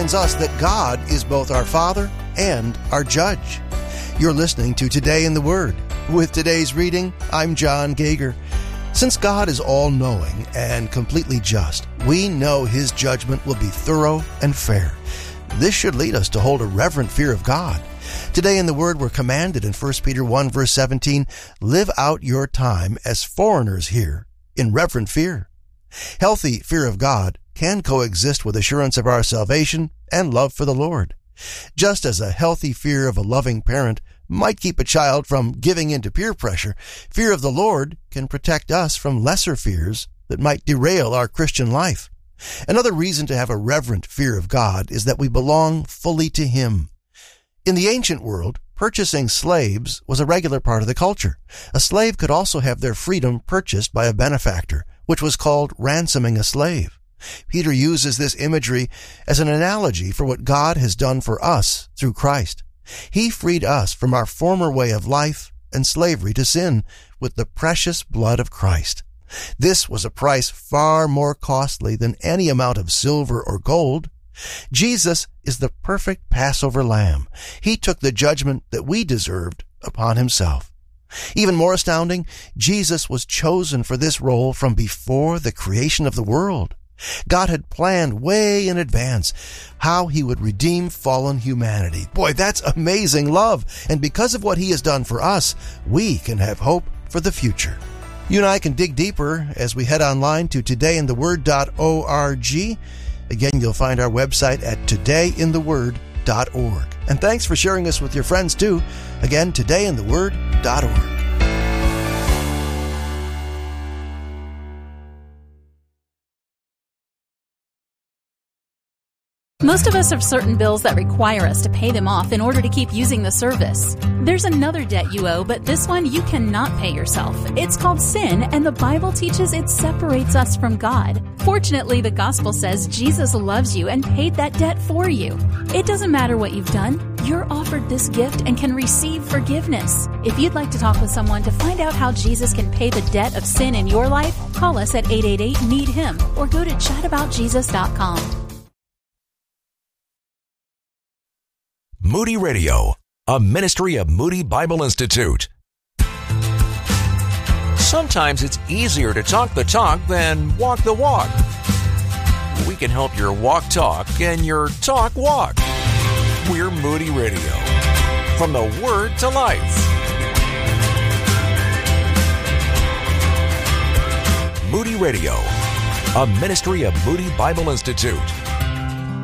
us that God is both our Father and our Judge. You're listening to Today in the Word. With today's reading, I'm John Gager. Since God is all-knowing and completely just, we know His judgment will be thorough and fair. This should lead us to hold a reverent fear of God. Today in the Word, we're commanded in 1 Peter 1 verse 17, live out your time as foreigners here in reverent fear. Healthy fear of God can coexist with assurance of our salvation and love for the Lord. Just as a healthy fear of a loving parent might keep a child from giving in to peer pressure, fear of the Lord can protect us from lesser fears that might derail our Christian life. Another reason to have a reverent fear of God is that we belong fully to Him. In the ancient world, purchasing slaves was a regular part of the culture. A slave could also have their freedom purchased by a benefactor, which was called ransoming a slave. Peter uses this imagery as an analogy for what God has done for us through Christ. He freed us from our former way of life and slavery to sin with the precious blood of Christ. This was a price far more costly than any amount of silver or gold. Jesus is the perfect Passover lamb. He took the judgment that we deserved upon Himself. Even more astounding, Jesus was chosen for this role from before the creation of the world. God had planned way in advance how He would redeem fallen humanity. Boy, that's amazing love. And because of what He has done for us, we can have hope for the future. You and I can dig deeper as we head online to todayintheword.org. Again, you'll find our website at todayintheword.org. And thanks for sharing us with your friends too. Again, todayintheword.org. Most of us have certain bills that require us to pay them off in order to keep using the service. There's another debt you owe, but this one you cannot pay yourself. It's called sin, and the Bible teaches it separates us from God. Fortunately, the gospel says Jesus loves you and paid that debt for you. It doesn't matter what you've done. You're offered this gift and can receive forgiveness. If you'd like to talk with someone to find out how Jesus can pay the debt of sin in your life, call us at 888-NEED-HIM or go to chataboutjesus.com. Moody Radio, a ministry of Moody Bible Institute. Sometimes it's easier to talk the talk than walk the walk. We can help your walk talk and your talk walk. We're Moody Radio. From the Word to Life. Moody Radio, a ministry of Moody Bible Institute.